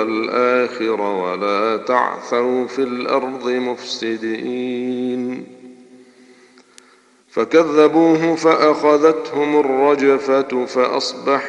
الآخرة ولا تعثوا في الأرض مفسدين فكذبوه فأخذتهم الرجفة فأصبحوا